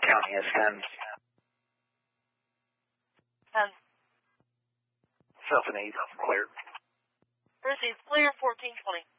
County is 10. 10. Self and 8, clear. Proceed, clear 1420.